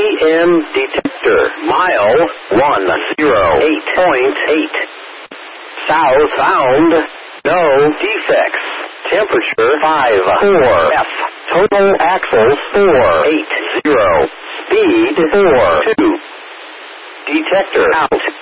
EM detector. Mile 108.8. South found. No defects. Temperature 5.4. F. Total axles 4.80. Speed 4.2. Detector out.